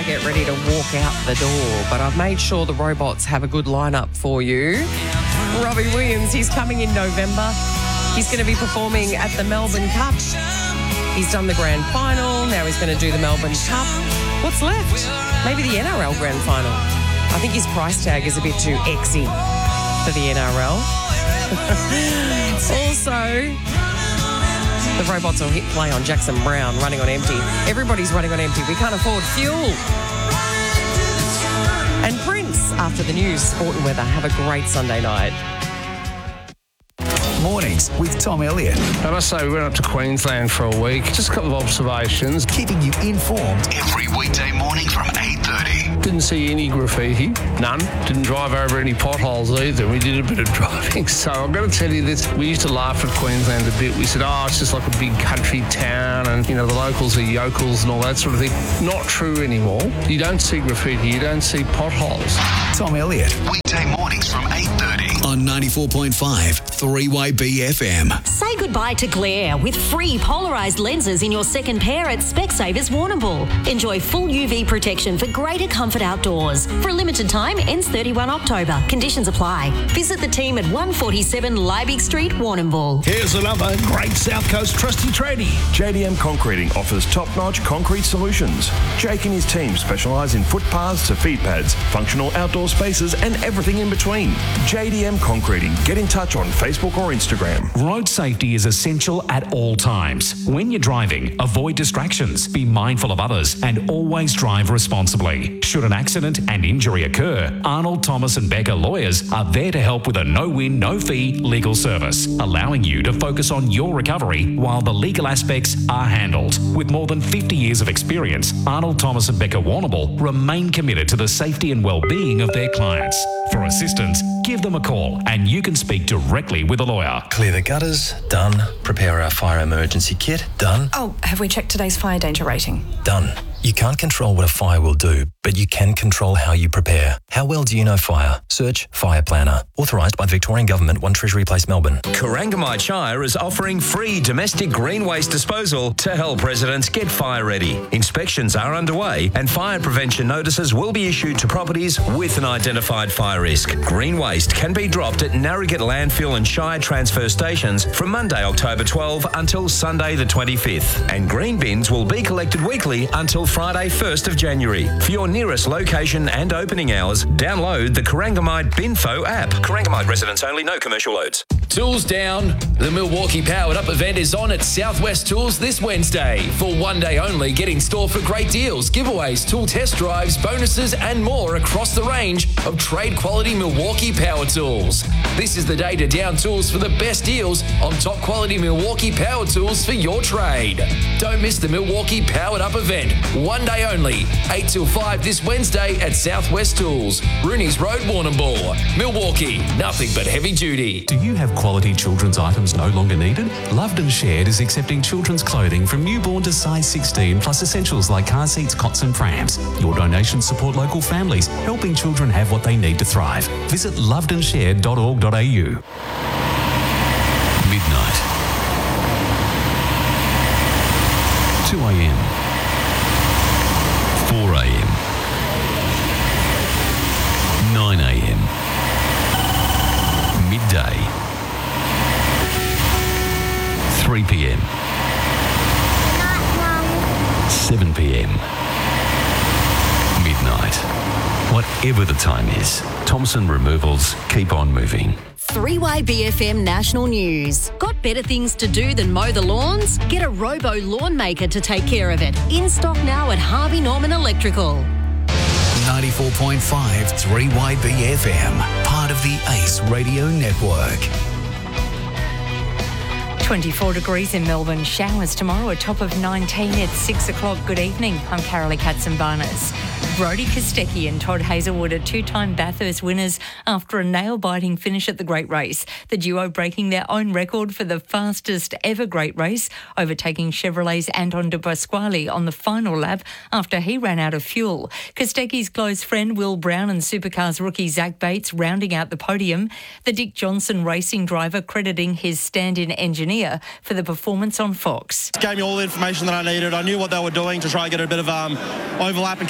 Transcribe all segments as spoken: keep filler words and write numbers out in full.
I get ready to walk out the door, but I've made sure the robots have a good lineup for you. Robbie Williams, he's coming in November. He's going to be performing at the Melbourne Cup. He's done the grand final. Now he's going to do the Melbourne Cup. What's left? Maybe the N R L grand final. I think his price tag is a bit too exy for the N R L. Also, the robots will hit play on Jackson Brown, running on empty. Everybody's running on empty. We can't afford fuel. And Prince, after the news, sport and weather. Have a great Sunday night. Mornings with Tom Elliott. I must say, we went up to Queensland for a week. Just a couple of observations. Keeping you informed every weekday morning from eight thirty. Didn't see any graffiti. None. Didn't drive over any potholes either. We did a bit of driving. So I'm going to tell you this. We used to laugh at Queensland a bit. We said, oh, it's just like a big country town and, you know, the locals are yokels and all that sort of thing. Not true anymore. You don't see graffiti. You don't see potholes. Tom Elliott. Weekday mornings from eight thirty. On ninety-four point five, three Y B F M. Say goodbye to glare with free polarised lenses in your second pair at Specsavers Warrnambool. Enjoy full U V protection for greater comfort outdoors. For a limited time, ends thirty-first October. Conditions apply. Visit the team at one forty-seven Liebig Street, Warrnambool. Here's another great South Coast trusty tradie. J D M Concreting offers top-notch concrete solutions. Jake and his team specialise in footpaths to feed pads, functional outdoor spaces and everything in between. J D M Concreting. Get in touch on Facebook or Instagram. Road safety is essential at all times. When you're driving, avoid distractions, be mindful of others, and always drive responsibly. Should an accident and injury occur, Arnold, Thomas and Becker lawyers are there to help with a no-win, no-fee legal service, allowing you to focus on your recovery while the legal aspects are handled. With more than fifty years of experience, Arnold, Thomas and Becker Warrnambool remain committed to the safety and well-being of their clients. For assistance, give them a call and you can speak directly with a lawyer. Clear the gutters, done. Prepare our fire emergency kit, done. Oh, have we checked today's fire danger rating? Done. You can't control what a fire will do, but you can control how you prepare. How well do you know fire? Search Fire Planner. Authorised by the Victorian Government, one Treasury Place, Melbourne. Corangamite Shire is offering free domestic green waste disposal to help residents get fire ready. Inspections are underway and fire prevention notices will be issued to properties with an identified fire risk. Green waste can be dropped at Narragansett Landfill and Shire transfer stations from Monday, October twelfth until Sunday the twenty-fifth. And green bins will be collected weekly until Friday first of January. For your nearest location and opening hours, download the Corangamite Binfo app. Corangamite residents only, no commercial loads. Tools down. The Milwaukee Powered Up event is on at Southwest Tools this Wednesday. For one day only, get in store for great deals, giveaways, tool test drives, bonuses and more across the range of trade quality Milwaukee power tools. This is the day to down tools for the best deals on top quality Milwaukee power tools for your trade. Don't miss the Milwaukee Powered Up event. One day only, eight till five this Wednesday at Southwest Tools, Rooney's Road, Warrnambool. Milwaukee, nothing but heavy duty. Do you have quality children's items no longer needed? Loved and Shared is accepting children's clothing from newborn to size sixteen, plus essentials like car seats, cots and prams. Your donations support local families, helping children have what they need to thrive. Visit loved and shared dot org dot a u. Midnight. two a.m. four a.m. nine a.m. midday. three p.m. seven p.m. midnight. Whatever the time is, Thompson Removals keep on moving. three Y B F M National News. Got better things to do than mow the lawns? Get a Robo Lawn Maker to take care of it. In stock now at Harvey Norman Electrical. ninety-four point five, three Y B F M. Part of the Ace Radio Network. twenty-four degrees in Melbourne. Showers tomorrow, a top of nineteen at six o'clock. Good evening. I'm Carolee Katzenbarnes. Brodie Kostecki and Todd Hazelwood are two-time Bathurst winners after a nail-biting finish at the Great Race. The duo breaking their own record for the fastest ever Great Race, overtaking Chevrolet's Anton de Pasquale on the final lap after he ran out of fuel. Kostecki's close friend Will Brown and Supercars rookie Zach Bates rounding out the podium. The Dick Johnson racing driver crediting his stand-in engineer for the performance on Fox. It gave me all the information that I needed. I knew what they were doing to try and get a bit of um, overlap in case there was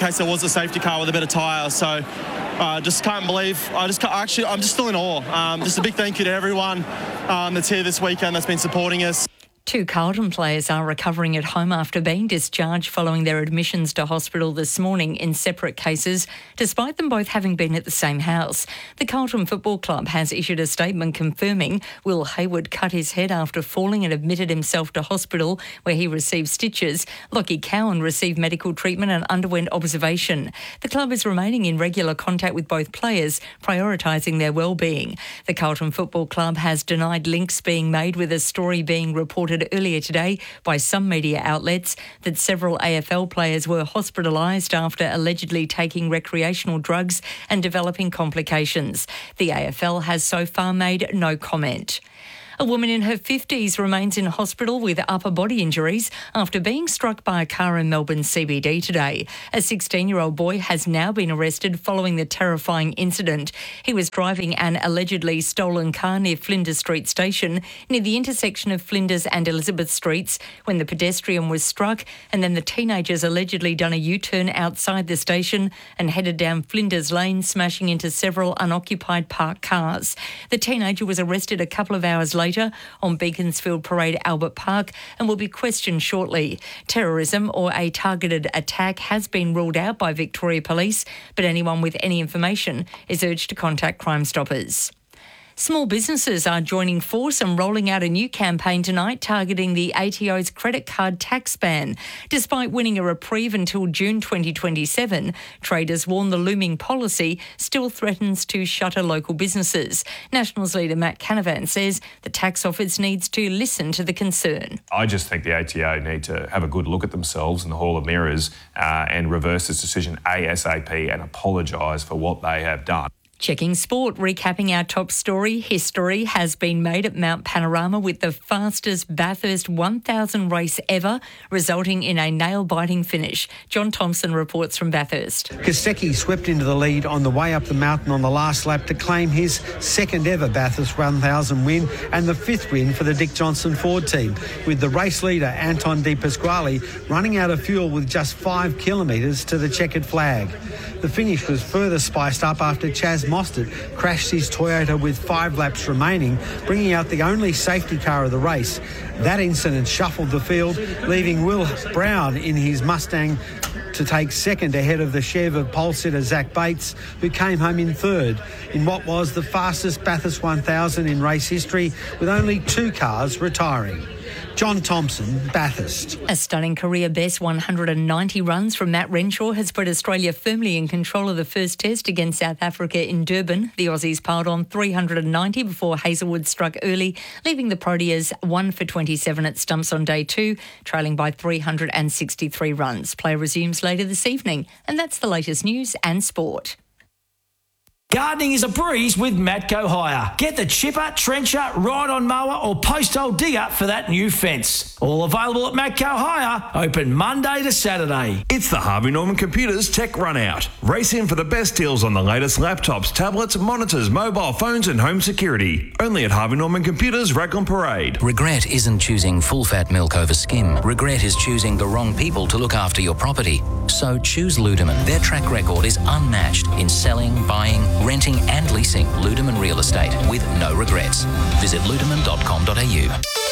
was a safety car with a better tyre. So I uh, just can't believe, I just can't, actually, I'm just still in awe. Um, just a big thank you to everyone um, that's here this weekend that's been supporting us. Two Carlton players are recovering at home after being discharged following their admissions to hospital this morning in separate cases, despite them both having been at the same house. The Carlton Football Club has issued a statement confirming Will Hayward cut his head after falling and admitted himself to hospital where he received stitches. Lockie Cowan received medical treatment and underwent observation. The club is remaining in regular contact with both players, prioritising their well-being. The Carlton Football Club has denied links being made with a story being reported earlier today by some media outlets that several A F L players were hospitalised after allegedly taking recreational drugs and developing complications. The A F L has so far made no comment. A woman in her fifties remains in hospital with upper body injuries after being struck by a car in Melbourne C B D today. A sixteen-year-old boy has now been arrested following the terrifying incident. He was driving an allegedly stolen car near Flinders Street Station, near the intersection of Flinders and Elizabeth Streets, when the pedestrian was struck, and then the teenagers allegedly done a U-turn outside the station and headed down Flinders Lane, smashing into several unoccupied parked cars. The teenager was arrested a couple of hours later on Beaconsfield Parade Albert Park and will be questioned shortly. Terrorism or a targeted attack has been ruled out by Victoria Police, but anyone with any information is urged to contact Crime Stoppers. Small businesses are joining force and rolling out a new campaign tonight targeting the A T O's credit card tax ban. Despite winning a reprieve until June twenty twenty-seven, traders warn the looming policy still threatens to shutter local businesses. Nationals leader Matt Canavan says the tax office needs to listen to the concern. I just think the A T O need to have a good look at themselves in the Hall of Mirrors uh, and reverse this decision ASAP and apologise for what they have done. Checking sport, recapping our top story, history has been made at Mount Panorama with the fastest Bathurst one thousand race ever, resulting in a nail-biting finish. John Thompson reports from Bathurst. Kostecki swept into the lead on the way up the mountain on the last lap to claim his second ever Bathurst one thousand win and the fifth win for the Dick Johnson Ford team, with the race leader Anton De Pasquale running out of fuel with just five kilometres to the checkered flag. The finish was further spiced up after Chaz Mostert crashed his Toyota with five laps remaining, bringing out the only safety car of the race. That incident shuffled the field, leaving Will Brown in his Mustang to take second ahead of the Chev of pole sitter Zach Bates, who came home in third in what was the fastest Bathurst one thousand in race history, with only two cars retiring. John Thompson, Bathurst. A stunning career best one hundred ninety runs from Matt Renshaw has put Australia firmly in control of the first test against South Africa in Durban. The Aussies piled on three hundred ninety before Hazelwood struck early, leaving the Proteas one for twenty-seven at stumps on day two, trailing by three hundred sixty-three runs. Play resumes later this evening, and that's the latest news and sport. Gardening is a breeze with Matco Hire. Get the chipper, trencher, ride-on mower or post-hole digger for that new fence. All available at Matco Hire, open Monday to Saturday. It's the Harvey Norman Computers Tech Run Out. Race in for the best deals on the latest laptops, tablets, monitors, mobile phones and home security. Only at Harvey Norman Computers, Raglan Parade. Regret isn't choosing full-fat milk over skim. Regret is choosing the wrong people to look after your property. So choose Ludeman. Their track record is unmatched in selling, buying, renting and leasing Ludeman real estate with no regrets. Visit ludeman dot com dot a u.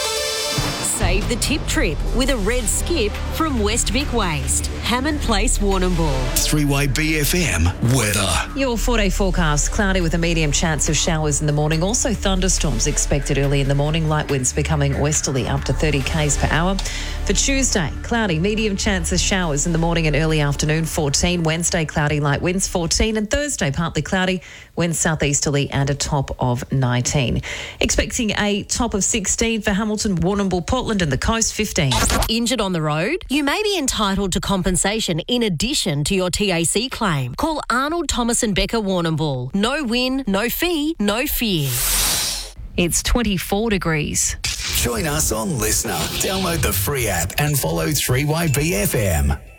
Save the tip trip with a red skip from West Vic Waste. Hammond Place, Warrnambool. three Y B F M weather. Your four-day forecast, cloudy with a medium chance of showers in the morning. Also thunderstorms expected early in the morning. Light winds becoming westerly up to thirty k's per hour. For Tuesday, cloudy, medium chance of showers in the morning and early afternoon, fourteen. Wednesday, cloudy, light winds, fourteen. And Thursday, partly cloudy, winds southeasterly and a top of nineteen. Expecting a top of sixteen for Hamilton, Warrnambool, Portland and the coast, fifteen. Injured on the road? You may be entitled to compensation in addition to your T A C claim. Call Arnold, Thomas and Becker Warrnambool. No win, no fee, no fear. It's twenty-four degrees. Join us on Listener. Download the free app and follow three Y B F M.